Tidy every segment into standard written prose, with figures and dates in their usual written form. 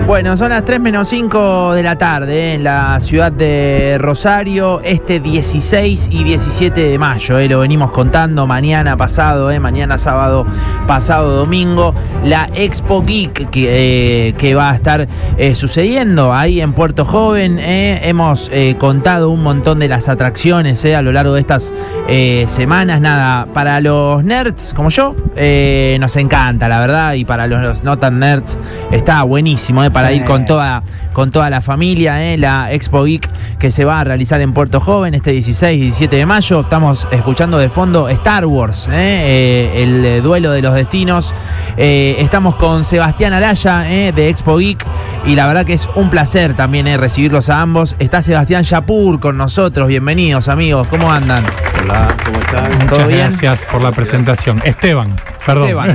Bueno, son las 3:05 de la tarde en la ciudad de Rosario, 16 y 17 de mayo, lo venimos contando, mañana pasado, mañana sábado, pasado domingo, la Expo Geek que va a estar sucediendo ahí en Puerto Joven. Hemos contado un montón de las atracciones a lo largo de estas semanas. Nada, para los nerds como yo, nos encanta, la verdad, y para los no tan nerds está buenísimo, para ir con toda la familia, la Expo Geek que se va a realizar en Puerto Joven este 16 y 17 de mayo. Estamos escuchando de fondo Star Wars, el duelo de los destinos. Estamos con Sebastián Araya, de Expo Geek, y la verdad que es un placer también recibirlos a ambos. Está Sebastián Yapur con nosotros. Bienvenidos, amigos, ¿cómo andan? Hola, ¿cómo están? Muchas gracias por la presentación. Esteban, perdón.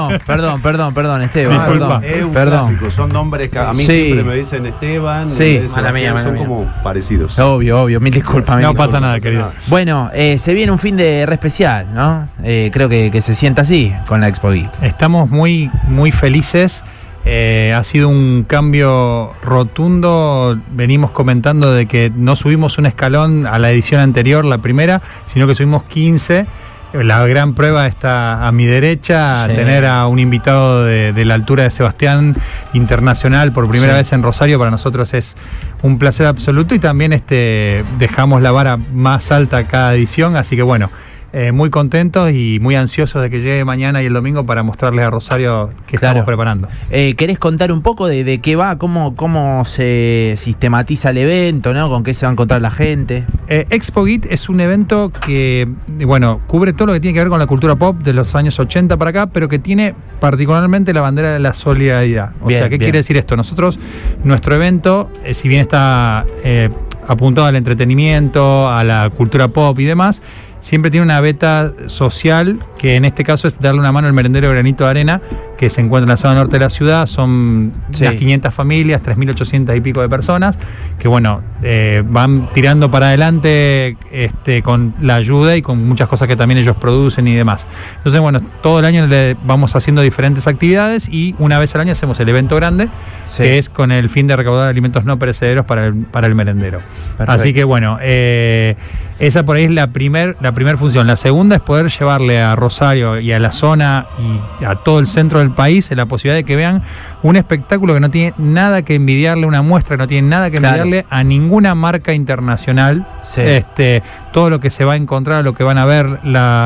Perdón, Esteban. Disculpa. Es un clásico, son nombres que a mí siempre me dicen Esteban, sí, mala mía, son como parecidos. Obvio, mil disculpas. No pasa nada, querido. Bueno, se viene un fin de re especial, ¿no? Creo que se sienta así con la Expo Geek. Estamos muy, muy felices. Ha sido un cambio rotundo. Venimos comentando de que no subimos un escalón a la edición anterior, la primera, sino que subimos 15. La gran prueba está a mi derecha, sí. Tener a un invitado de la altura de Sebastián, internacional, por primera vez en Rosario, para nosotros es un placer absoluto, y también dejamos la vara más alta cada edición, así que bueno, muy contentos y muy ansiosos de que llegue mañana y el domingo para mostrarles a Rosario qué estamos preparando. ¿Querés contar un poco de qué va, cómo se sistematiza el evento, ¿no? ¿Con qué se va a encontrar la gente? Expo Geek es un evento que, bueno, cubre todo lo que tiene que ver con la cultura pop de los años 80 para acá, pero que tiene particularmente la bandera de la solidaridad. ¿Qué quiere decir esto? Nuestro evento, si bien está apuntado al entretenimiento, a la cultura pop y demás, siempre tiene una beta social, que en este caso es darle una mano al merendero Granito de Arena, que se encuentra en la zona norte de la ciudad. Son unas 500 familias, 3.800 y pico de personas, que bueno, van tirando para adelante con la ayuda y con muchas cosas que también ellos producen y demás. Entonces, bueno, todo el año vamos haciendo diferentes actividades, y una vez al año hacemos el evento grande, que es con el fin de recaudar alimentos no perecederos para el merendero. Perfecto. Así que bueno, esa por ahí es la primer función. La segunda es poder llevarle a Rosario y a la zona y a todo el centro del país la posibilidad de que vean un espectáculo que no tiene nada que envidiarle, una muestra que no tiene nada que envidiarle a ninguna marca internacional. Todo lo que se va a encontrar, lo que van a ver,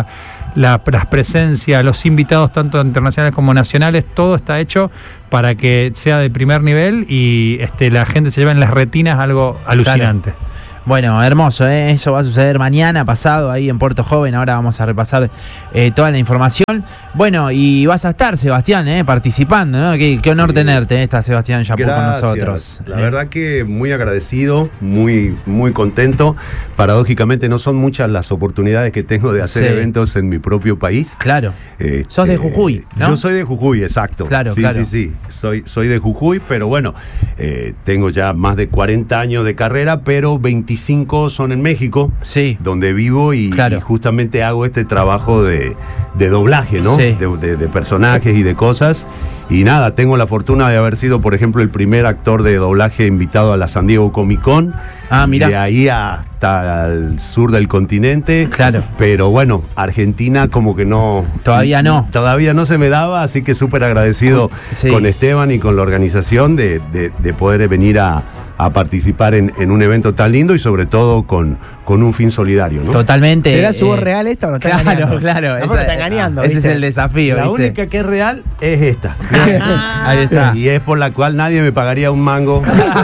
las presencias, los invitados tanto internacionales como nacionales, todo está hecho para que sea de primer nivel y la gente se lleve en las retinas algo alucinante. Bueno, hermoso, eso va a suceder mañana, pasado, ahí en Puerto Joven. Ahora vamos a repasar toda la información. Bueno, y vas a estar, Sebastián, participando, ¿no? Qué honor tenerte, está Sebastián Yapur con nosotros. La verdad que muy agradecido, muy, muy contento. Paradójicamente no son muchas las oportunidades que tengo de hacer eventos en mi propio país. Claro. Sos de Jujuy, ¿no? Yo soy de Jujuy, exacto. Claro. Sí. Soy de Jujuy, pero bueno, tengo ya más de 40 años de carrera, pero 25 son en México, donde vivo y justamente hago este trabajo de doblaje, ¿no? De personajes y de cosas. Y nada, tengo la fortuna de haber sido, por ejemplo, el primer actor de doblaje invitado a la San Diego Comic Con. Mira. De ahí hasta el sur del continente. Claro. Pero bueno, Argentina como que no. Todavía no se me daba, así que súper agradecido con Esteban y con la organización de poder venir a participar en un evento tan lindo y sobre todo con un fin solidario, ¿no? Totalmente. ¿Será su voz real esta o no está engañando? Claro. Está engañando. Ese es el desafío. La única que es real es esta. Ahí está. Y es por la cual nadie me pagaría un mango.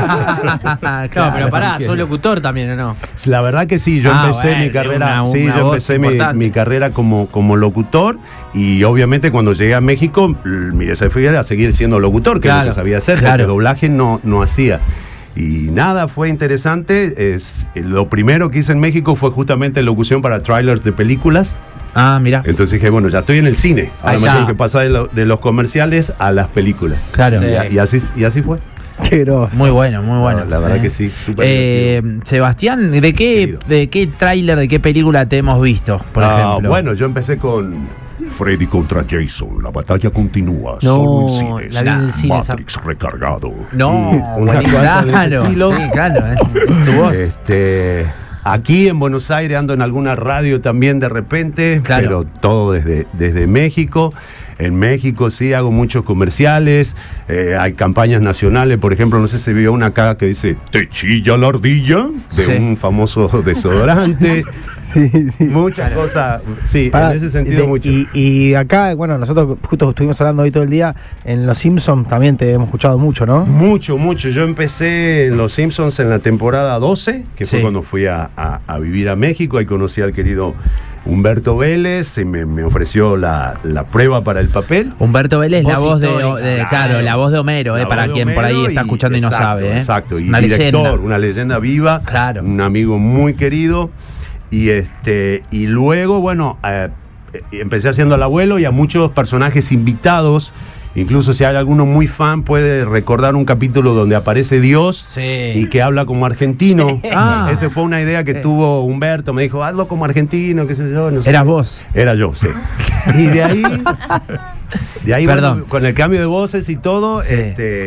No, pero pará, sos locutor también, ¿o no? La verdad que sí, yo empecé mi carrera. Yo empecé mi carrera como locutor. Y obviamente cuando llegué a México, mi desafío era seguir siendo locutor, que es lo que sabía hacer, porque doblaje no hacía. Y nada, fue interesante. Lo primero que hice en México fue justamente locución para trailers de películas. Mira. Entonces dije, bueno, ya estoy en el cine. Ahora me tengo que pasar de los comerciales a las películas. Claro. Y así fue. Qué groso. Muy bueno. La verdad que sí, súper Sebastián, ¿de qué tráiler, de qué película te hemos visto, por ejemplo? Bueno, yo empecé con Freddy contra Jason, la batalla continúa. No, solo en cines. la vi en el cine, Matrix recargado. No, Una cosa de ese claro, estilo. sí, claro, es tu voz. Aquí en Buenos Aires ando en alguna radio también de repente, Claro. pero todo desde México. En México sí hago muchos comerciales, hay campañas nacionales, por ejemplo, no sé si vio una acá que dice "¿Te chilla la ardilla?" de Sí. un famoso desodorante. Sí. Muchas cosas, sí, Pará, en ese sentido mucho. Y acá, bueno, nosotros justo estuvimos hablando hoy todo el día, en Los Simpsons también te hemos escuchado mucho, ¿no? Mucho. Yo empecé en Los Simpsons en la temporada 12, que fue Sí. cuando fui a vivir a México. Ahí conocí al querido Humberto Vélez y me ofreció la prueba para el papel. Humberto Vélez, la voz de histórica, claro, la voz de Homero, La para voz de quien por ahí Homero está escuchando y no exacto, sabe. Exacto, y Una director, leyenda. una leyenda viva, Claro. un amigo muy querido. Y luego, bueno, empecé haciendo al abuelo y a muchos personajes invitados. Incluso si hay alguno muy fan puede recordar un capítulo donde aparece Dios Sí. y que habla como argentino. Ah. Esa fue una idea que tuvo Humberto. Me dijo, hazlo como argentino, qué sé yo. No sé Eras qué. vos. Era yo, sí. Y de ahí, Perdón. bueno, con el cambio de voces y todo, Sí.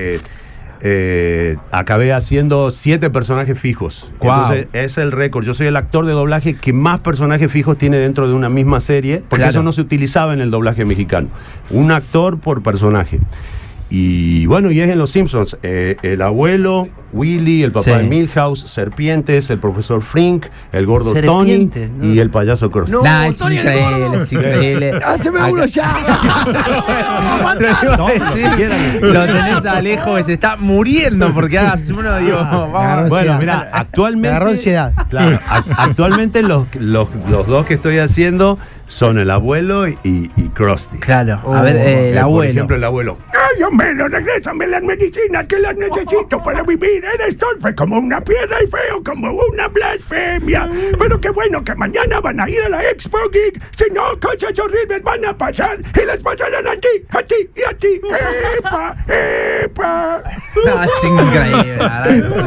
acabé haciendo 7 personajes fijos. Guau. Entonces, es el récord. Yo soy el actor de doblaje que más personajes fijos tiene dentro de una misma serie, porque Claro. eso no se utilizaba en el doblaje mexicano. Un actor por personaje. Y bueno, y es en Los Simpsons. El abuelo, Willy, el papá Sí. de Milhouse, Serpientes, el profesor Frink, el gordo Serpientes, Tony ¿no? y el payaso Krusty. No. Nah, es Tony el increíble, Gordo. es increíble. ¡Háceme uno ya! No, lo que quieran. Lo tenés a Alejo que se está muriendo porque hagas uno, digo, vamos. agarró Bueno, ansiedad. mira, actualmente. Me agarró ansiedad. Claro, actualmente los dos que estoy haciendo son el abuelo y Krusty. Claro, a ver, el Por abuelo. ejemplo, el abuelo. ¡Ay, Homero, regrésame las medicinas que las necesito para vivir! Eres torpe como una piedra y feo como una blasfemia. Pero qué bueno que mañana van a ir a la Expo Geek. Si no, cosas horribles van a pasar y les pasarán a ti y a ti. ¡Epa, epa! No, es increíble, la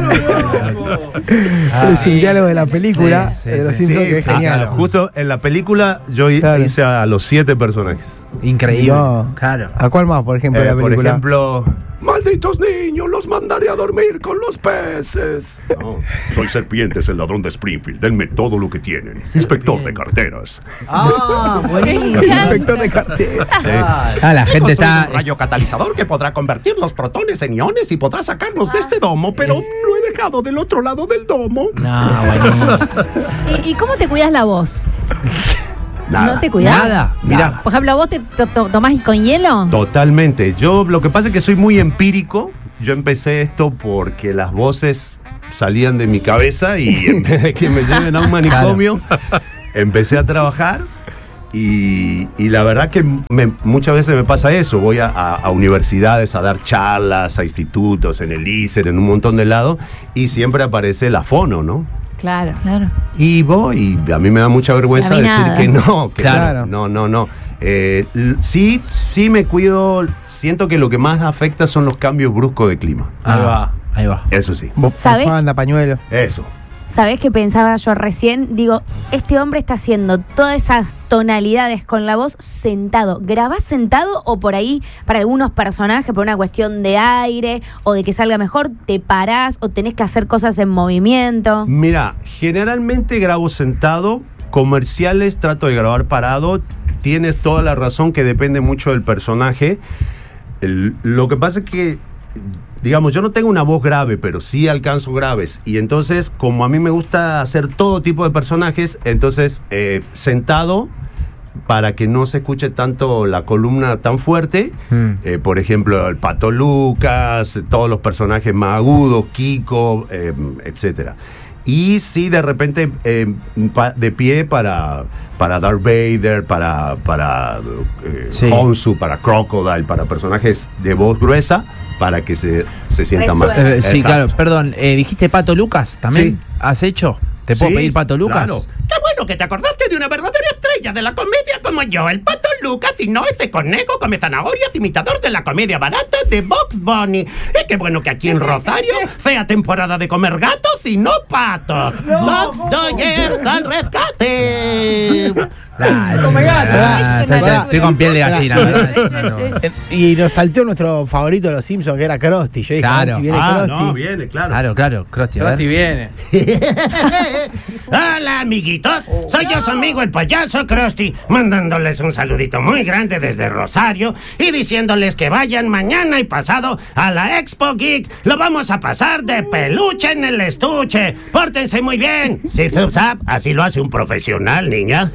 verdad. Es un diálogo de la película Sí, de Los sí, Simpsons que es genial. Justo en la película yo Claro. hice a los 7 personajes. Increíble. No. Claro. ¿A cuál más, por ejemplo, de la Por película? ejemplo. ¡Malditos niños! ¡Los mandaré a dormir con los peces! No, soy Serpientes, el ladrón de Springfield. Denme todo lo que tienen. Inspector de carteras. Ah, buenísimo. Inspector de cartera. La gente está. Un rayo catalizador que podrá convertir los protones en iones y podrá sacarnos de este domo, pero lo he dejado del otro lado del domo. No, buenísimo. ¿Y cómo te cuidas la voz? Nada. ¿No te cuidas? Nada, mirá. Por ejemplo, ¿vos te tomás con hielo? Totalmente. Yo lo que pasa es que soy muy empírico. Yo empecé esto porque las voces salían de mi cabeza y en vez de que me lleven a un manicomio, empecé a trabajar. Y la verdad que muchas veces me pasa eso. Voy a universidades a dar charlas, a institutos, en el ISER, en un montón de lados, y siempre aparece la fono, ¿no? Claro, claro. Y voy, y a mí me da mucha vergüenza A mí decir nada. que no. Que Claro. No. Sí me cuido. Siento que lo que más afecta son los cambios bruscos de clima. Ahí va. Eso sí. ¿Sabés? Bufanda, pañuelo. Eso. ¿Sabés qué pensaba yo recién? Digo, este hombre está haciendo todas esas tonalidades con la voz sentado. ¿Grabás sentado o por ahí para algunos personajes, por una cuestión de aire o de que salga mejor, te parás o tenés que hacer cosas en movimiento? Mira, generalmente grabo sentado. Comerciales trato de grabar parado. Tienes toda la razón que depende mucho del personaje. Lo que pasa es que, digamos, yo no tengo una voz grave, pero sí alcanzo graves. Y entonces, como a mí me gusta hacer todo tipo de personajes, entonces sentado, para que no se escuche tanto la columna tan fuerte, por ejemplo, el Pato Lucas, todos los personajes más agudos, Kiko, etcétera. Y sí, de repente, de pie para Darth Vader, para Sí. Khonshu, para Crocodile, para personajes de voz gruesa, para que se sienta más. Resuelve. Sí, Exacto. claro, perdón. ¿Dijiste Pato Lucas también? Sí. ¿Has hecho? ¿Te puedo Sí, pedir Pato Lucas? claro. ¡Qué bueno que te acordaste de una verdadera estrella de la comedia como yo, el Pato Lucas, y no ese conejo come zanahorias imitador de la comedia barata de Bugs Bunny! Y qué bueno que aquí en Rosario sea temporada de comer gatos y no patos. ¡Bugs Dodgers al rescate! Estoy con piel de gallina. Y nos salteó nuestro favorito de los Simpsons, que era Krusty. Yo dije, claro. Si viene Krusty. No, viene, claro. Claro, Krusty. Krusty viene. Hola, amiguitos. Soy yo, su amigo el payaso Krusty, mandándoles un saludito muy grande desde Rosario y diciéndoles que vayan mañana y pasado a la Expo Geek. Lo vamos a pasar de peluche en el estuche. Pórtense muy bien. Zip, zap, zap. Así lo hace un profesional, niña.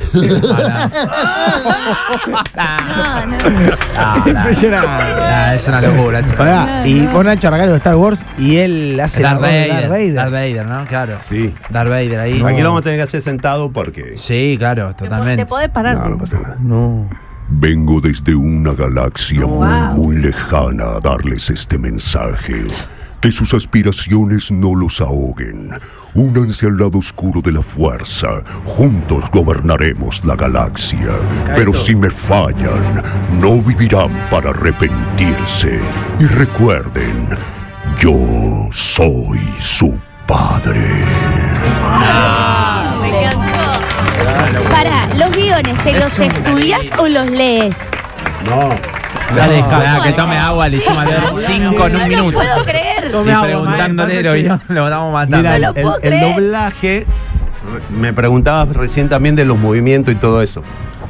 Impresionante. Es una locura. Y vos, Nacho, arrancando de Star Wars y él hace Darth Vader. Darth Vader, ¿no? Claro. Sí. Darth Vader ahí. Aquí lo vamos a tener que hacer sentado porque... Sí, claro, totalmente. ¿Te podés parar? No pasa nada. No. Vengo desde una galaxia muy lejana a darles este mensaje. Que sus aspiraciones no los ahoguen. Únanse al lado oscuro de la fuerza. Juntos gobernaremos la galaxia. Pero si me fallan, no vivirán para arrepentirse. Y recuerden, yo soy su padre. Me encantó. Para, ¿los guiones te los estudias o los lees? No. Dale, que tome agua, le hicimos leer 5 en un minuto. No lo puedo creer. Y preguntándole lo estamos matando. Mira, No lo puedo el creer. doblaje, me preguntabas recién también de los movimientos y todo eso.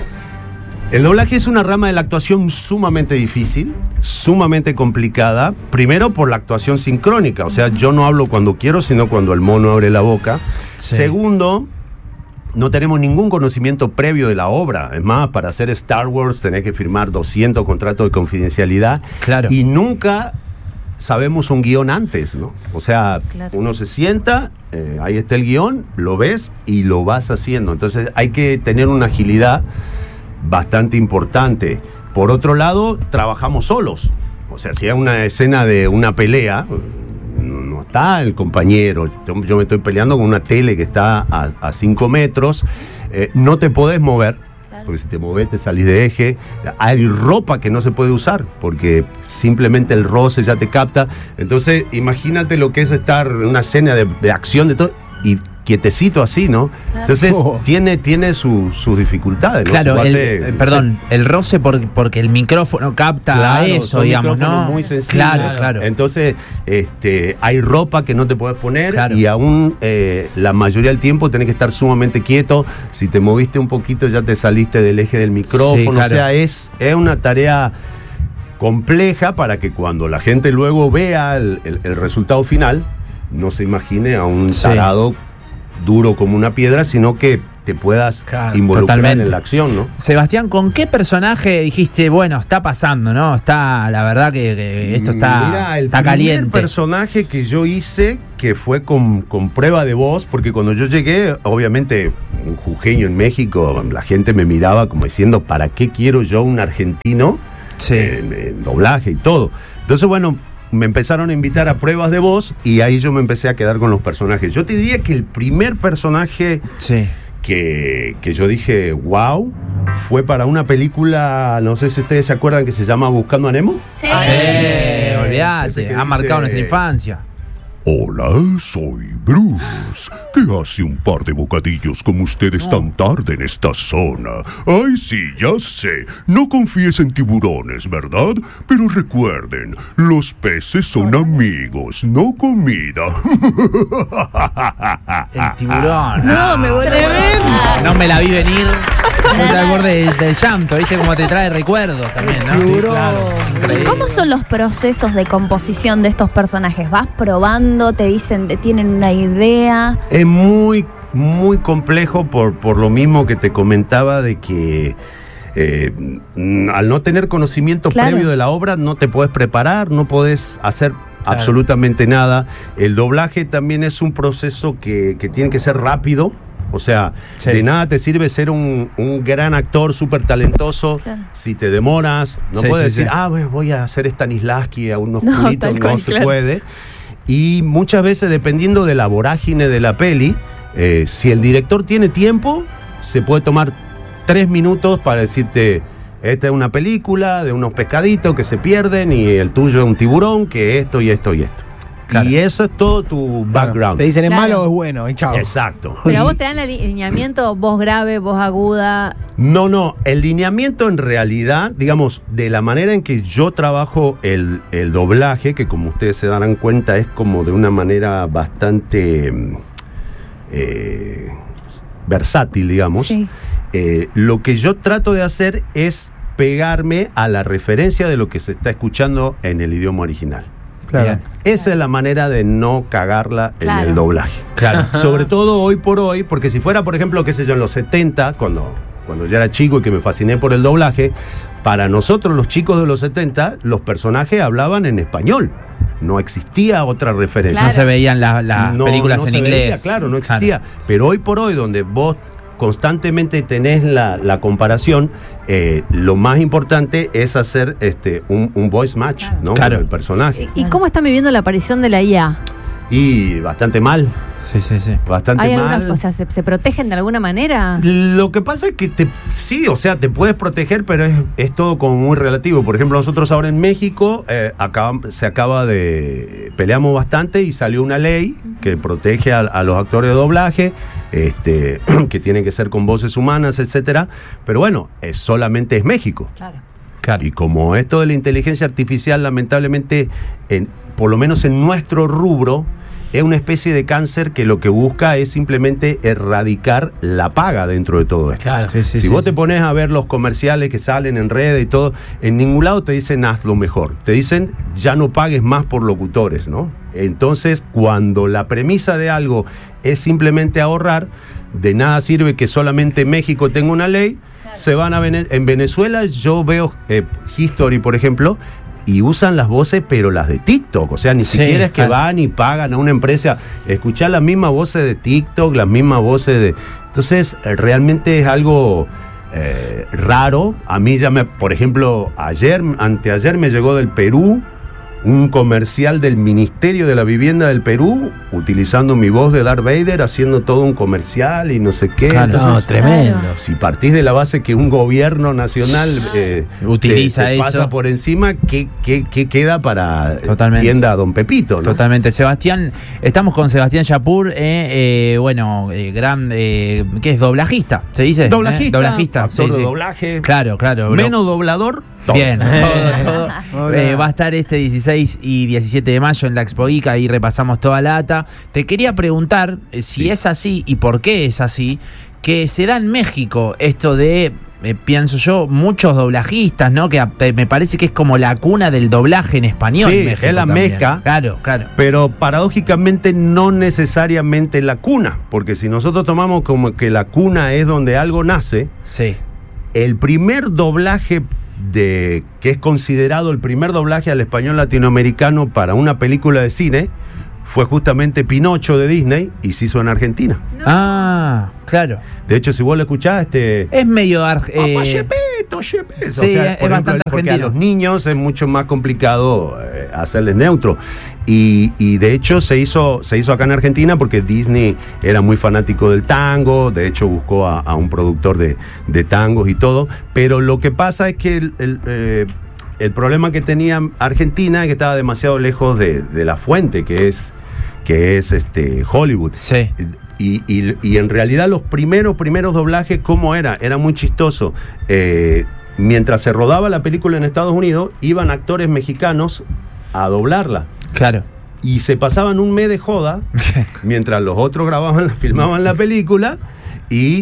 El doblaje es una rama de la actuación sumamente difícil, sumamente complicada. Primero por la actuación sincrónica, o sea, yo no hablo cuando quiero, sino cuando el mono abre la boca. Sí. Segundo, no tenemos ningún conocimiento previo de la obra. Es más, para hacer Star Wars tenés que firmar 200 contratos de confidencialidad. Claro. Y nunca sabemos un guión antes, ¿no? O sea, Claro. uno se sienta, ahí está el guión, lo ves y lo vas haciendo. Entonces hay que tener una agilidad bastante importante. Por otro lado, trabajamos solos. O sea, si hay una escena de una pelea, no está el compañero. Yo me estoy peleando con una tele que está a 5 metros. No te podés mover, porque si te moves te salís de eje. Hay ropa que no se puede usar, porque simplemente el roce ya te capta. Entonces, imagínate lo que es estar en una escena de acción de todo y quietecito así, ¿no? Entonces, tiene sus dificultades, ¿no? Claro, el roce porque el micrófono capta eso, digamos, ¿no? Muy sensible. Claro. Entonces, hay ropa que no te puedes poner, claro. Y aún la mayoría del tiempo tenés que estar sumamente quieto. Si te moviste un poquito ya te saliste del eje del micrófono. Sí, claro. O sea, es una tarea compleja para que cuando la gente luego vea el resultado final, no se imagine a un tarado duro como una piedra, sino que te puedas involucrar totalmente en la acción, ¿no? Sebastián, ¿con qué personaje dijiste, bueno, está pasando, ¿no? Está, la verdad que esto está, está caliente? El personaje que yo hice, que fue con prueba de voz, porque cuando yo llegué, obviamente, un jujeño en México, la gente me miraba como diciendo, ¿para qué quiero yo un argentino en doblaje y todo? Entonces, bueno, me empezaron a invitar a pruebas de voz y ahí yo me empecé a quedar con los personajes. Yo te diría que el primer personaje que yo dije, wow, fue para una película, no sé si ustedes se acuerdan, que se llama Buscando a Nemo. Sí. Olvídate, ha marcado nuestra infancia. Hola, soy Bruce. ¿Qué hace un par de bocadillos como ustedes tan tarde en esta zona? Ay, sí, ya sé. No confíes en tiburones, ¿verdad? Pero recuerden, los peces son amigos, no comida. El tiburón. No, me volví. No me la vi venir. No te acuerdes del llanto, ¿viste? Como te trae recuerdos también, ¿no? Sí, claro. ¿Cómo son los procesos de composición de estos personajes? ¿Vas probando? ¿Te dicen, tienen una idea? Es muy, muy complejo por lo mismo que te comentaba de que al no tener conocimiento previo de la obra no te podés preparar, no podés hacer absolutamente nada. El doblaje también es un proceso que tiene que ser rápido. O sea, de nada te sirve ser un gran actor súper talentoso si te demoras. No puedes decir, voy a hacer Stanislavski a unos pulitos, no se puede. Y muchas veces, dependiendo de la vorágine de la peli, si el director tiene tiempo, se puede tomar 3 minutos para decirte, esta es una película de unos pescaditos que se pierden y el tuyo es un tiburón, que esto y esto y esto. Y eso es todo tu background. Te dicen es malo o es bueno, y chao. Exacto. Pero a vos te dan el lineamiento, voz grave, voz aguda. No, el lineamiento en realidad, digamos, de la manera en que yo trabajo el doblaje, que como ustedes se darán cuenta es como de una manera bastante versátil, digamos. Sí. Lo que yo trato de hacer es pegarme a la referencia de lo que se está escuchando en el idioma original. Claro. Esa es la manera de no cagarla en el doblaje. Claro. Sobre todo hoy por hoy, porque si fuera, por ejemplo, qué sé yo, en los 70, cuando yo era chico y que me fasciné por el doblaje, para nosotros los chicos de los 70, los personajes hablaban en español. No existía otra referencia. Claro. No se veían las películas en inglés. Veía, claro, no existía. Claro. Pero hoy por hoy, donde vos constantemente tenés la comparación, lo más importante es hacer un voice match, ¿no? Claro. Con el personaje. ¿Y cómo están viviendo la aparición de la IA? Y bastante mal. Sí. Bastante ¿Hay mal. alguna, o sea, ¿se protegen de alguna manera? Lo que pasa es que te puedes proteger, pero es todo como muy relativo. Por ejemplo, nosotros ahora en México peleamos bastante y salió una ley que protege a los actores de doblaje, que tienen que ser con voces humanas, etcétera. Pero bueno, solamente es México. Claro. Y como esto de la inteligencia artificial, lamentablemente, por lo menos en nuestro rubro, es una especie de cáncer que lo que busca es simplemente erradicar la paga dentro de todo esto. Claro. Si vos te pones a ver los comerciales que salen en redes y todo, en ningún lado te dicen haz lo mejor. Te dicen ya no pagues más por locutores, ¿no? Entonces, cuando la premisa de algo es simplemente ahorrar, de nada sirve que solamente México tenga una ley. Se van en Venezuela, yo veo History, por ejemplo, y usan las voces, pero las de TikTok. O sea, ni siquiera es que van y pagan a una empresa. Escuchar las mismas voces de TikTok, las mismas voces de... Entonces, realmente es algo raro. A mí por ejemplo, anteayer me llegó del Perú un comercial del Ministerio de la Vivienda del Perú, utilizando mi voz de Darth Vader, haciendo todo un comercial y no sé qué. Claro, entonces, tremendo. Si partís de la base que un gobierno nacional utiliza te pasa eso por encima, ¿qué queda para tienda Don Pepito, ¿no? Totalmente. Sebastián, estamos con Sebastián Yapur, gran, ¿qué es? Doblajista, ¿se dice? Doblajista. Actor de doblaje. Claro. Menos doblador. Todo. Bien, todo. Va a estar este 16 y 17 de mayo en la Expo Geek, ahí repasamos toda la data. Te quería preguntar si es así y por qué es así, que se da en México esto de, pienso yo, muchos doblajistas, ¿no? Que me parece que es como la cuna del doblaje en español. Sí, en México es la también. meca. Claro. Pero paradójicamente no necesariamente la cuna, porque si nosotros tomamos como que la cuna es donde algo nace, el primer doblaje que es considerado el primer doblaje al español latinoamericano para una película de cine fue justamente Pinocho de Disney y se hizo en Argentina. Ah, claro. De hecho, si vos lo escuchás, es medio Chepeto. Sí, o sea, es bastante porque argentino. a los niños es mucho más complicado hacerles neutro. Y de hecho se hizo acá en Argentina porque Disney era muy fanático del tango. De hecho buscó a un productor de tangos y todo. Pero lo que pasa es que el problema que tenía Argentina es que estaba demasiado lejos de la fuente, que es Hollywood. Sí. Y en realidad los primeros doblajes, ¿cómo era? Era muy chistoso. Mientras se rodaba la película en Estados Unidos, iban actores mexicanos a doblarla. Claro. Y se pasaban un mes de joda, mientras los otros filmaban la película, y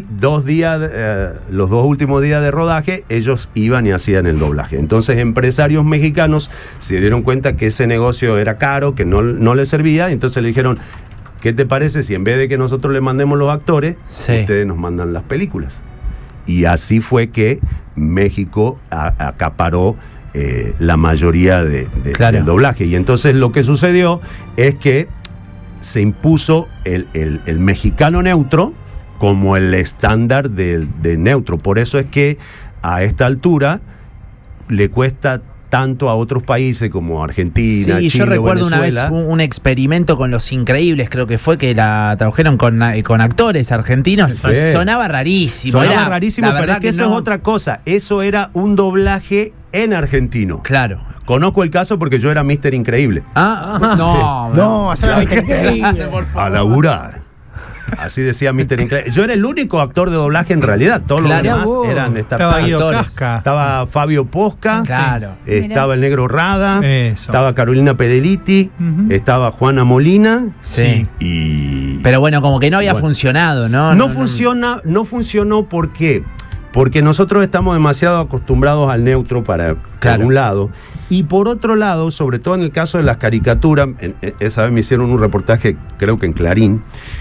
los 2 últimos días de rodaje, ellos iban y hacían el doblaje. Entonces, empresarios mexicanos se dieron cuenta que ese negocio era caro, que no les servía, y entonces le dijeron, ¿qué te parece si en vez de que nosotros le mandemos los actores, ustedes nos mandan las películas? Y así fue que México acaparó la mayoría del doblaje. Y entonces lo que sucedió es que se impuso el mexicano neutro como el estándar de neutro. Por eso es que a esta altura le cuesta tanto a otros países como Argentina, Chile, yo recuerdo Venezuela. Una vez un experimento con Los Increíbles, creo que fue, que la tradujeron con actores argentinos. Sonaba rarísimo. Pero es que eso es otra cosa. Eso era un doblaje en argentino. Claro. Conozco el caso porque yo era Mr. Increíble. No, hacer la Mr. Increíble. A laburar. Así decía Mr. Increíble. Yo era el único actor de doblaje en realidad. Todos los demás eran actores. Estaba Fabio Posca. Claro. Estaba el Negro Rada. Estaba Carolina Pereliti. Estaba Juana Molina. Sí. Pero bueno, como que no había funcionado, ¿no? No funcionó. ¿Por qué? Porque nosotros estamos demasiado acostumbrados al neutro por un lado. Y por otro lado, sobre todo en el caso de las caricaturas, esa vez me hicieron un reportaje, creo que en Clarín,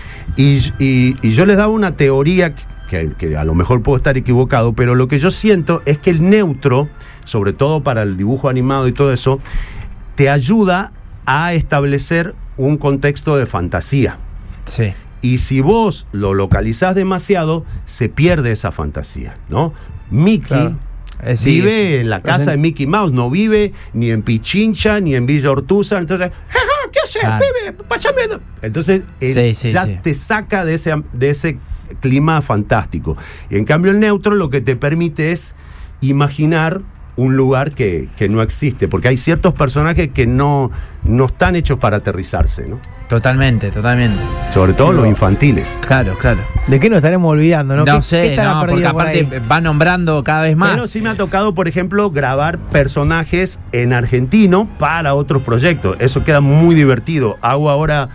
y yo les daba una teoría que a lo mejor puedo estar equivocado, pero lo que yo siento es que el neutro, sobre todo para el dibujo animado y todo eso, te ayuda a establecer un contexto de fantasía. Sí. Y si vos lo localizás demasiado, se pierde esa fantasía, ¿no? Mickey vive en la casa de Mickey Mouse, no vive ni en Pichincha ni en Villa Ortuza, entonces, ¿qué haces, pibe? Pásame. Entonces, te saca de ese clima fantástico. Y en cambio el neutro lo que te permite es imaginar un lugar que no existe, porque hay ciertos personajes que no están hechos para aterrizarse, ¿no? Totalmente. Sobre todo los infantiles. Claro. ¿De qué nos estaremos olvidando? No sé, porque aparte va nombrando cada vez más. Pero sí me ha tocado, por ejemplo, grabar personajes en argentino para otros proyectos. Eso queda muy divertido. Hago ahora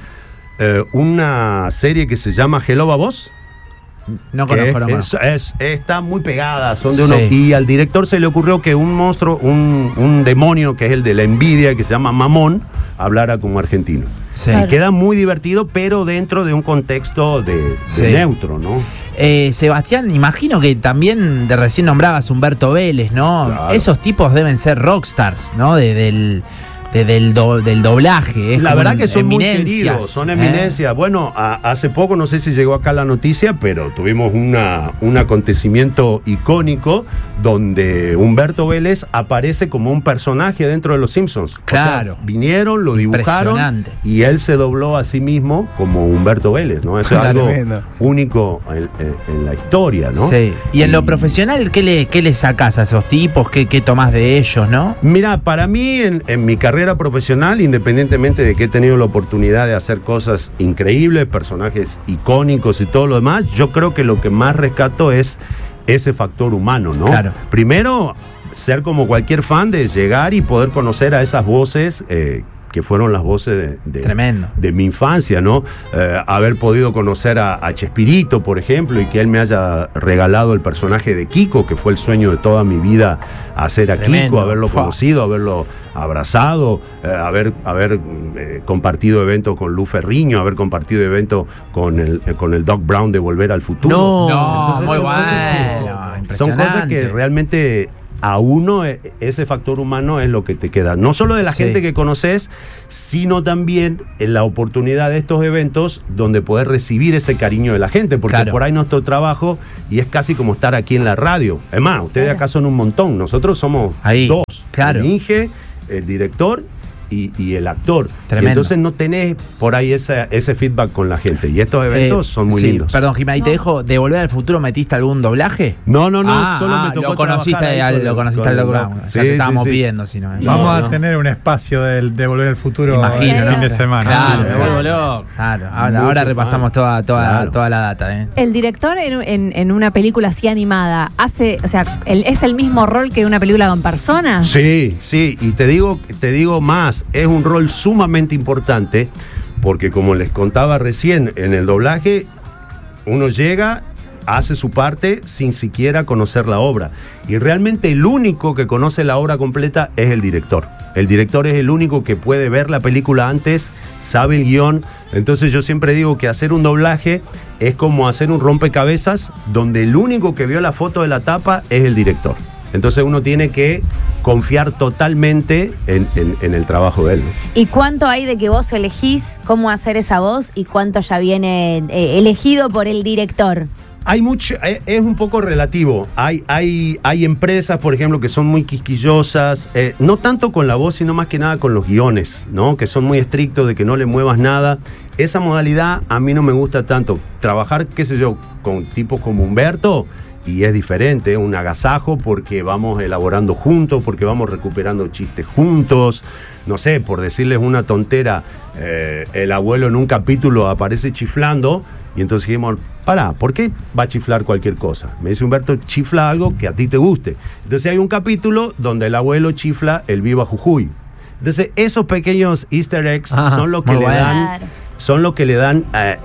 una serie que se llama Hello Babos. No conozco nomás. Está muy pegada, son de unos. Y al director se le ocurrió que un monstruo, un demonio que es el de la envidia, que se llama Mamón, hablara como argentino. Sí. Y queda muy divertido, pero dentro de un contexto de neutro, ¿no? Sebastián, imagino que también recién nombrabas Humberto Vélez, ¿no? Claro. Esos tipos deben ser rockstars, ¿no? Del doblaje. La verdad que son muy queridos, son eminencias. Bueno, hace poco, no sé si llegó acá la noticia, pero tuvimos un acontecimiento icónico donde Humberto Vélez aparece como un personaje dentro de Los Simpsons. Claro. O sea, vinieron, lo dibujaron y él se dobló a sí mismo como Humberto Vélez, ¿no? Eso es algo único en la historia, ¿no? Sí. Y en lo profesional, ¿qué le sacás a esos tipos? ¿Qué tomás de ellos, no? Mira, para mí, en mi carrera profesional, independientemente de que he tenido la oportunidad de hacer cosas increíbles, personajes icónicos y todo lo demás, yo creo que lo que más rescato es ese factor humano, ¿no? Claro. Primero, ser como cualquier fan de llegar y poder conocer a esas voces que fueron las voces de mi infancia, ¿no? Haber podido conocer a Chespirito, por ejemplo, y que él me haya regalado el personaje de Kiko, que fue el sueño de toda mi vida, hacer a Kiko, haberlo conocido, haberlo abrazado, haber compartido evento con Lu Ferriño, haber compartido evento con el Doc Brown de Volver al Futuro. Entonces, muy bueno, son cosas que realmente a uno ese factor humano es lo que te queda, no solo de la gente que conoces, sino también en la oportunidad de estos eventos donde poder recibir ese cariño de la gente, porque por ahí nuestro trabajo y es casi como estar aquí en la radio. Es más, ustedes acá son un montón, nosotros somos dos, el Inge, el director y el actor. Y entonces no tenés por ahí ese feedback con la gente. Y estos eventos son muy lindos. Perdón, Jimmy, ahí te dejo. ¿De Volver al Futuro metiste algún doblaje? No, solo me tocó. Lo conociste al Doc. Ya te estábamos pidiendo, si no. Vamos a tener un espacio de Volver al Futuro el fin de semana. Claro, ahora repasamos toda la data. El director en una película así animada ¿es el mismo rol que una película con personas? Sí, y te digo más. Es un rol sumamente importante porque, como les contaba recién, en el doblaje uno llega, hace su parte sin siquiera conocer la obra, y realmente el único que conoce la obra completa es el director. El director es el único que puede ver la película antes, sabe el guión. Entonces yo siempre digo que hacer un doblaje es como hacer un rompecabezas donde el único que vio la foto de la tapa es el director. Entonces uno tiene que confiar totalmente en el trabajo de él, ¿no? ¿Y cuánto hay de que vos elegís cómo hacer esa voz y cuánto ya viene elegido por el director? Hay mucho, es un poco relativo. Hay empresas, por ejemplo, que son muy quisquillosas, no tanto con la voz, sino más que nada con los guiones, ¿no? Que son muy estrictos de que no le muevas nada. Esa modalidad a mí no me gusta tanto. Trabajar, qué sé yo, con tipos como Humberto, y es diferente, un agasajo porque vamos elaborando juntos, porque vamos recuperando chistes juntos. No sé, por decirles una tontera, el abuelo en un capítulo aparece chiflando y entonces dijimos, pará, ¿por qué va a chiflar cualquier cosa? Me dice Humberto, chifla algo que a ti te guste. Entonces hay un capítulo donde el abuelo chifla el Viva Jujuy. Entonces esos pequeños easter eggs son lo que le dan... Son lo que le dan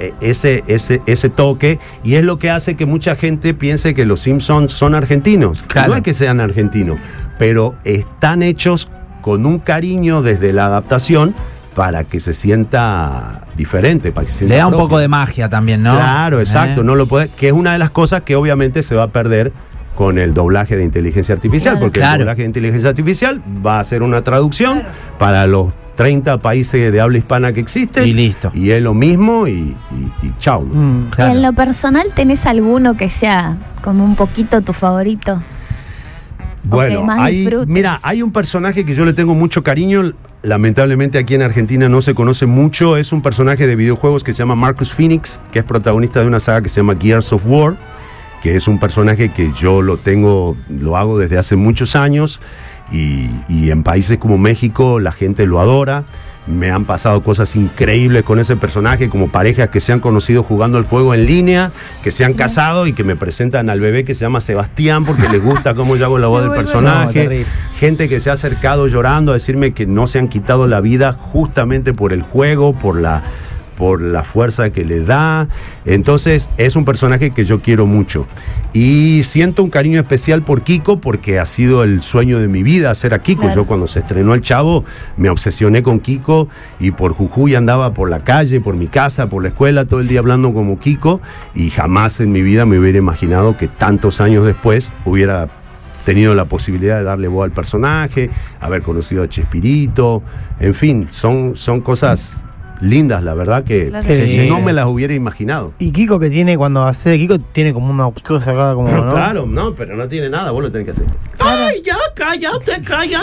ese toque, y es lo que hace que mucha gente piense que los Simpsons son argentinos. Claro. No es que sean argentinos, pero están hechos con un cariño desde la adaptación para que se sienta diferente, para que se sienta le da propio. Un poco de magia también, ¿no? Claro, exacto, no lo puede, que es una de las cosas que obviamente se va a perder con el doblaje de inteligencia artificial, porque el doblaje de inteligencia artificial va a ser una traducción para los 30 países de habla hispana que existen. Y listo. Y es lo mismo y chau. Claro. ¿Y en lo personal tenés alguno que sea como un poquito tu favorito? Bueno, hay un personaje que yo le tengo mucho cariño. Lamentablemente aquí en Argentina no se conoce mucho. Es un personaje de videojuegos que se llama Marcus Phoenix, que es protagonista de una saga que se llama Gears of War, que es un personaje que yo lo hago desde hace muchos años. Y en países como México la gente lo adora. Me han pasado cosas increíbles con ese personaje, como parejas que se han conocido jugando el juego en línea, que se han casado y que me presentan al bebé que se llama Sebastián porque les gusta cómo yo hago la voz del personaje. Gente que se ha acercado llorando a decirme que no se han quitado la vida justamente por el juego, por la fuerza que le da. Entonces es un personaje que yo quiero mucho y siento un cariño especial por Kiko porque ha sido el sueño de mi vida hacer a Kiko. Yo cuando se estrenó El Chavo me obsesioné con Kiko y por Jujuy andaba por la calle, por mi casa, por la escuela, todo el día hablando como Kiko, y jamás en mi vida me hubiera imaginado que tantos años después hubiera tenido la posibilidad de darle voz al personaje, haber conocido a Chespirito, en fin, son cosas lindas, la verdad que no me las hubiera imaginado. Y Kiko, que tiene, cuando hace de Kiko, tiene como una cosa acá, como, pero ¿no? Claro, no, pero no tiene nada, vos lo tenés que hacer. ¡Ay, ya, cállate,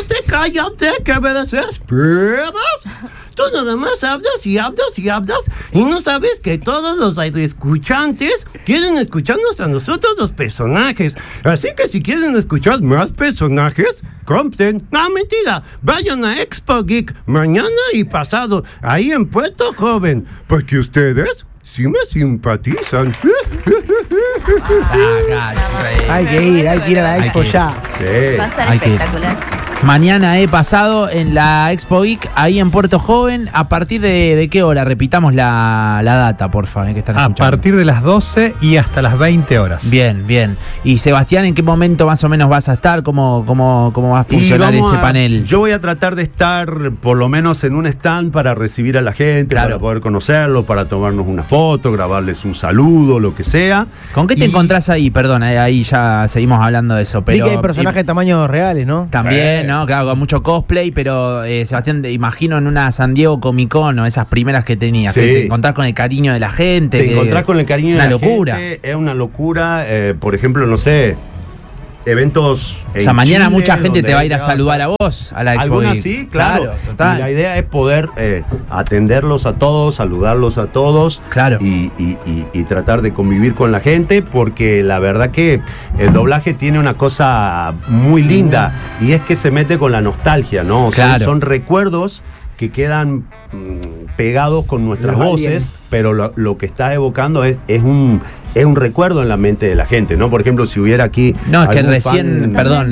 que me desesperas! Tú nada más hablas y no sabes que todos los escuchantes quieren escucharnos a nosotros los personajes. Así que si quieren escuchar más personajes, compren. No, mentira. Vayan a Expo Geek mañana y pasado, ahí en Puerto Joven, porque ustedes sí me simpatizan. Hay que ir a la Expo ya. Sí. Va a estar espectacular. Mañana he pasado en la Expo Geek, ahí en Puerto Joven. ¿A partir de qué hora? Repitamos la data, por favor, que están escuchando. A partir de las 12 y hasta las 20 horas. Bien, bien. Y Sebastián, ¿en qué momento más o menos vas a estar? ¿Cómo va a funcionar ese panel? Yo voy a tratar de estar por lo menos en un stand para recibir a la gente, para poder conocerlo, para tomarnos una foto, grabarles un saludo, lo que sea. ¿Con qué te encontrás ahí? Perdón, ahí ya seguimos hablando de eso. Pero que hay personajes de tamaños reales, ¿no? También, ¿no? Claro, con mucho cosplay, pero Sebastián, te imagino en una San Diego Comic Con o esas primeras que tenías, que te encontrás con el cariño de la gente. Te encontrás con el cariño de la gente. Es una locura. Por ejemplo, no sé, eventos. O sea, mañana Chile, mucha gente te va a ir a saludar a vos, a la Expo. Algunas sí, claro. Total. Y la idea es poder atenderlos a todos, saludarlos a todos. Claro. Y tratar de convivir con la gente, porque la verdad que el doblaje tiene una cosa muy linda, y es que se mete con la nostalgia, ¿no? Claro. Son recuerdos que quedan pegados con nuestras voces, pero lo que está evocando es un recuerdo en la mente de la gente, ¿no? Por ejemplo, si hubiera aquí... No, es que recién... Perdón,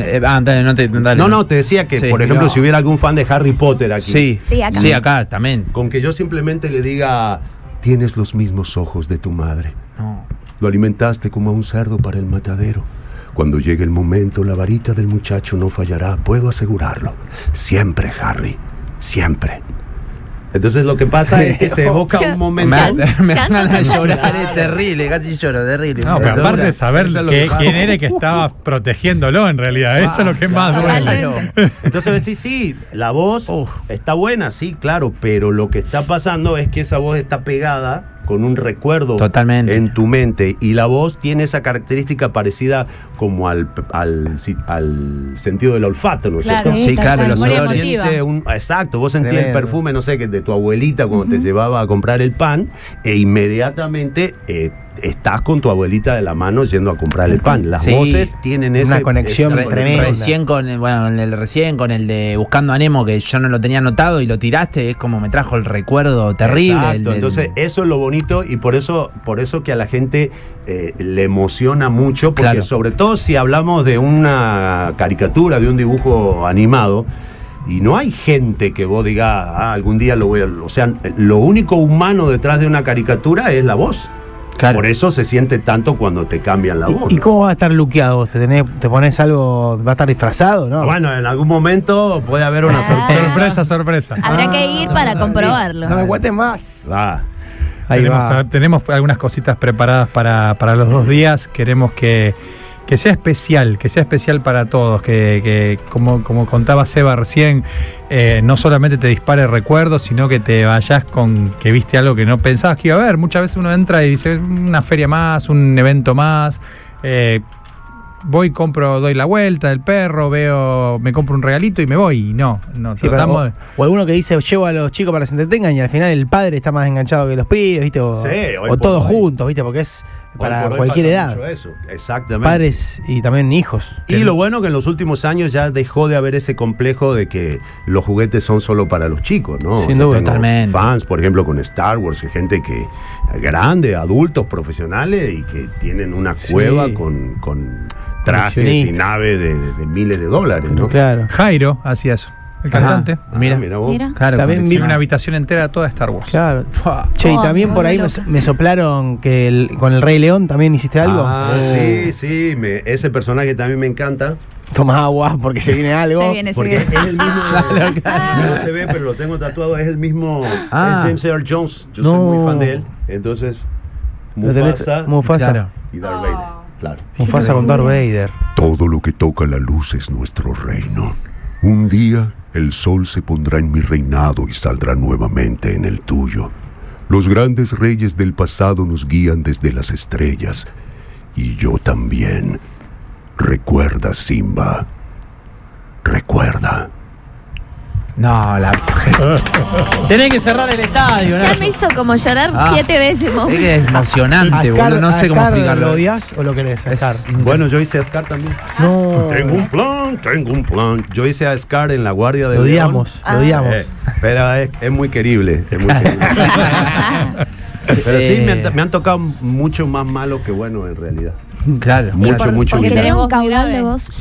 no, te decía que, por ejemplo, si hubiera algún fan de Harry Potter aquí. Sí, acá. Sí, acá también. Con que yo simplemente le diga, tienes los mismos ojos de tu madre. No. Lo alimentaste como a un cerdo para el matadero. Cuando llegue el momento, la varita del muchacho no fallará, puedo asegurarlo. Siempre, Harry, siempre. Entonces lo que pasa es que se evoca un momento. Me van a llorar, es terrible, casi lloro, terrible. No, pero aparte de saber quién era que estaba protegiéndolo en realidad, eso es lo que más duele. Entonces decís, sí, la voz está buena, sí, claro, pero lo que está pasando es que esa voz está pegada con un recuerdo totalmente en tu mente, y la voz tiene esa característica parecida como al sentido del olfato, ¿no es cierto? Sí, claro, los olores. Exacto, vos sentías el perfume, no sé, que de tu abuelita cuando te llevaba a comprar el pan, e inmediatamente estás con tu abuelita de la mano yendo a comprarle pan. Las voces tienen una conexión tremenda. Recién con el de Buscando a Nemo, que yo no lo tenía anotado y lo tiraste, es como me trajo el recuerdo terrible. Exacto, entonces eso es lo bonito y por eso que a la gente le emociona mucho, porque sobre todo si hablamos de una caricatura, de un dibujo animado, y no hay gente que vos digas, algún día lo voy a... O sea, lo único humano detrás de una caricatura es la voz. Claro. Por eso se siente tanto cuando te cambian la voz. ¿Y cómo va a estar luqueado? ¿Te pones algo, va a estar disfrazado, no? Bueno, en algún momento puede haber una sorpresa. Habrá que ir para comprobarlo. No me cuentes más. Tenemos algunas cositas preparadas para los 2 días. Queremos que sea especial para todos, que como contaba Seba recién, no solamente te dispare recuerdos, sino que te vayas con que viste algo que no pensabas que iba a haber. Muchas veces uno entra y dice, una feria más, un evento más, voy, compro, doy la vuelta del perro, me compro un regalito y me voy. No, sí, tratamos o alguno que dice, llevo a los chicos para que se entretengan y al final el padre está más enganchado que los pibes, ¿viste? O todos juntos, ¿viste? Porque es para cualquier edad. Eso. Exactamente. Padres y también hijos. Y lo bueno que en los últimos años ya dejó de haber ese complejo de que los juguetes son solo para los chicos, ¿no? Sin duda, totalmente. Fans, por ejemplo, con Star Wars, gente que grande, adultos, profesionales y que tienen una cueva con trajes y naves de miles de dólares, ¿no? Claro. Jairo hacía eso. El cantante. Mira vos. Claro, también vi una habitación entera toda Star Wars. Claro. Che, y también por ahí me soplaron que con el Rey León también hiciste algo. Sí. Ese personaje también me encanta. Toma agua porque se viene algo. Se viene. Es el mismo. No se ve, pero lo tengo tatuado. Es el mismo. Es James Earl Jones. Yo soy muy fan de él. Entonces, Mufasa y Darth Vader. Claro. Mufasa con Darth Vader. Todo lo que toca la luz es nuestro reino. Un día el sol se pondrá en mi reinado y saldrá nuevamente en el tuyo. Los grandes reyes del pasado nos guían desde las estrellas. Y yo también. Recuerda, Simba. Recuerda. No, tenés que cerrar el estadio, ¿no? Ya me hizo como llorar 7 veces. Es que es emocionante, boludo. No sé cómo explicarlo. ¿Lo odias o lo querés a Scar? Bueno, yo hice a Scar también. No. Tengo un plan. Yo hice a Scar en La Guardia de Lo odiamos. Pero es muy querible. Es muy querible. Pero sí, me han tocado mucho más malo que bueno en realidad. Claro. Mucho. Porque tenés un caudal de voz.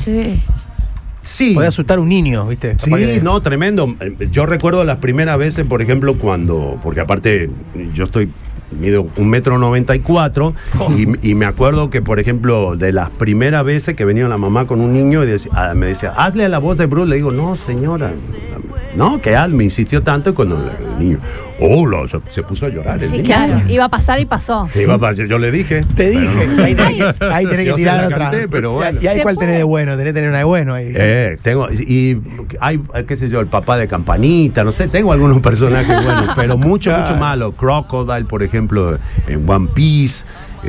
Sí. Puede asustar a un niño, ¿viste? Sí, no, tremendo. Yo recuerdo las primeras veces, por ejemplo, porque aparte yo mido 1,94 m y me acuerdo que, por ejemplo, de las primeras veces que venía la mamá con un niño y me decía, hazle la voz de Bruce. Le digo, no, señora, no, que me insistió tanto y cuando el niño, se puso a llorar. Sí, claro, iba a pasar y pasó. Yo le dije. Te dije, ahí tenés que tirar otra. Pero bueno. ¿Y ahí cuál tenés de bueno? Tenés que tener una de bueno ahí. Y hay, qué sé yo, el papá de Campanita, no sé, tengo algunos personajes buenos, pero mucho malo. Crocodile, por ejemplo, en One Piece.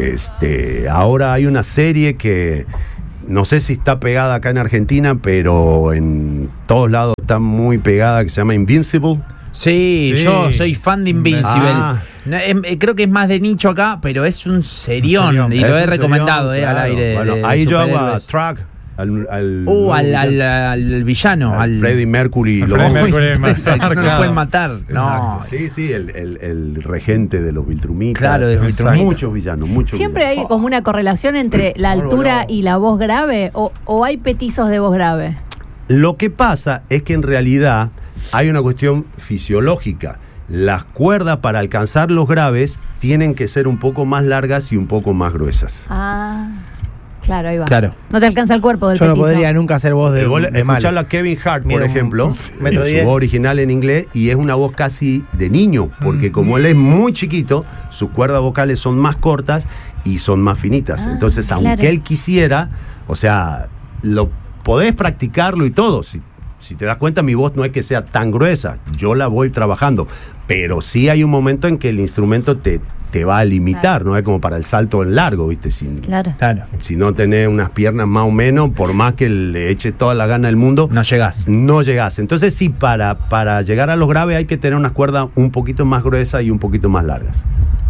Ahora hay una serie que no sé si está pegada acá en Argentina, pero en todos lados está muy pegada, que se llama Invincible. Sí, yo soy fan de Invincible. Creo que es más de nicho acá, pero es un serión. Y lo he recomendado al aire. Bueno, ahí yo hago a Track. Al villano, al Freddie Mercury. No lo pueden matar. No. Sí, el regente de los Viltrumitas. Claro, de los Viltrumitas. Muchos villanos, ¿Siempre hay como una correlación entre la altura y la voz grave? ¿O hay petizos de voz grave? Lo que pasa es que en realidad hay una cuestión fisiológica. Las cuerdas para alcanzar los graves tienen que ser un poco más largas y un poco más gruesas. Claro, ahí va. Claro. No te alcanza el cuerpo del petizo. Yo no podría nunca hacer voz de mal. Escucharlo a Kevin Hart, por ejemplo, su voz original en inglés, y es una voz casi de niño, porque como él es muy chiquito, sus cuerdas vocales son más cortas y son más finitas. Entonces, aunque él quisiera, o sea, lo podés practicarlo y todo. Si te das cuenta, mi voz no es que sea tan gruesa, yo la voy trabajando, pero sí hay un momento en que el instrumento te va a limitar, no es como para el salto en largo, ¿viste? Si no tenés unas piernas más o menos, por más que le eches toda la gana del mundo, no llegás. Entonces sí, para llegar a los graves hay que tener unas cuerdas un poquito más gruesas y un poquito más largas.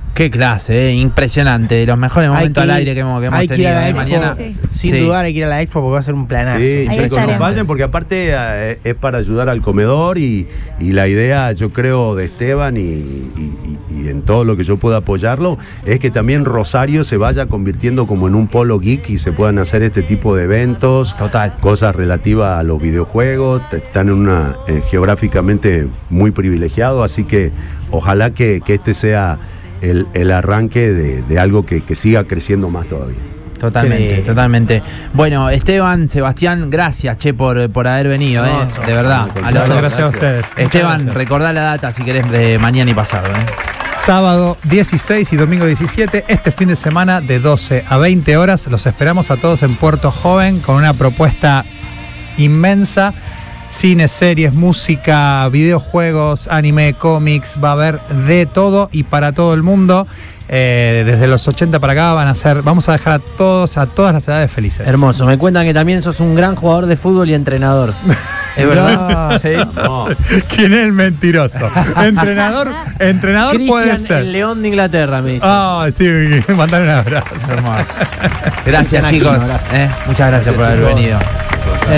Qué clase, impresionante. Los mejores momentos al aire que hemos tenido mañana. Sí. Sin dudar hay que ir a la expo porque va a ser un planazo. Sí, chicos, no fallen porque aparte es para ayudar al comedor y la idea, yo creo, de Esteban y en todo lo que yo pueda apoyarlo, es que también Rosario se vaya convirtiendo como en un polo geek y se puedan hacer este tipo de eventos. Total. Cosas relativas a los videojuegos. Están en una geográficamente muy privilegiado, así que ojalá que este sea el arranque de algo que siga creciendo más todavía. Totalmente. Bueno, Esteban, Sebastián, gracias, por haber venido, de verdad. Gracias a ustedes. Esteban, recordá la data si querés de mañana y pasado. Sábado 16 y domingo 17, este fin de semana de 12 a 20 horas. Los esperamos a todos en Puerto Joven con una propuesta inmensa. Cine, series, música, videojuegos, anime, cómics, va a haber de todo y para todo el mundo. Desde los 80 para acá vamos a dejar a todas las edades felices. Hermoso, me cuentan que también sos un gran jugador de fútbol y entrenador. ¿Es verdad? Sí. No. ¿Quién es el mentiroso? Entrenador puede ser. El León de Inglaterra, me dice. Sí, mandar un abrazo. Gracias, chicos. Muchas gracias por haber venido.